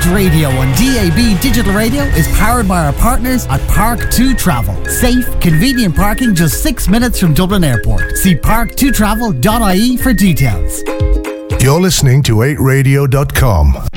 8 Radio on DAB Digital Radio is powered by our partners at Park2 Travel. Safe, convenient parking just 6 minutes from Dublin Airport. See park2travel.ie for details. You're listening to 8radio.com.